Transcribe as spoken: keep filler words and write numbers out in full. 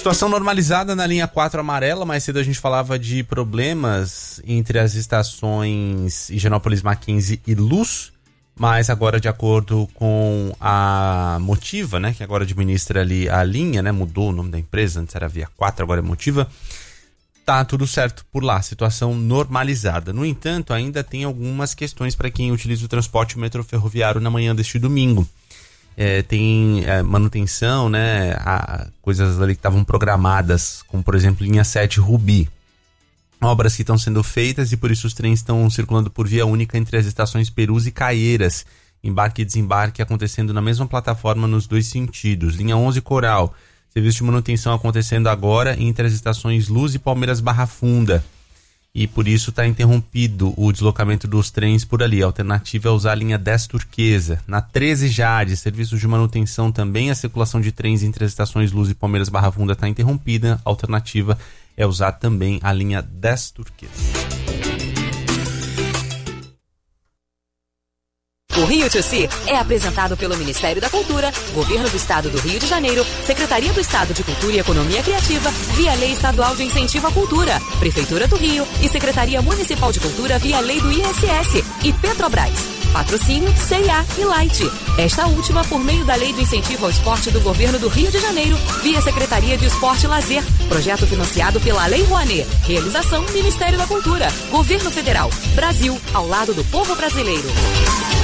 Situação normalizada na linha quatro amarela. Mais cedo a gente falava de problemas entre as estações Higienópolis, Mackenzie e Luz, mas agora, de acordo com a Motiva, né, que agora administra ali a linha, né, mudou o nome da empresa, antes era Via quatro, agora é Motiva, tá tudo certo por lá, situação normalizada. No entanto, ainda tem algumas questões para quem utiliza o transporte metrô ferroviário na manhã deste domingo. É, tem é, manutenção, né, a, coisas ali que estavam programadas, como por exemplo linha sete Rubi, obras que estão sendo feitas e por isso os trens estão circulando por via única entre as estações Perus e Caieiras, embarque e desembarque acontecendo na mesma plataforma nos dois sentidos. Linha onze Coral, serviço de manutenção acontecendo agora entre as estações Luz e Palmeiras Barra Funda, e por isso está interrompido o deslocamento dos trens por ali. A alternativa é usar a linha dez Turquesa. Na treze Jade, serviços de manutenção também, a circulação de trens entre as estações Luz e Palmeiras Barra Funda está interrompida. A alternativa é usar também a linha dez Turquesa. O Rio to Si é apresentado pelo Ministério da Cultura, Governo do Estado do Rio de Janeiro, Secretaria do Estado de Cultura e Economia Criativa, via Lei Estadual de Incentivo à Cultura, Prefeitura do Rio e Secretaria Municipal de Cultura via Lei do I S S e Petrobras. Patrocínio C e A e Light. Esta última por meio da Lei de Incentivo ao Esporte do Governo do Rio de Janeiro, via Secretaria de Esporte e Lazer. Projeto financiado pela Lei Rouanet. Realização Ministério da Cultura, Governo Federal. Brasil, ao lado do povo brasileiro.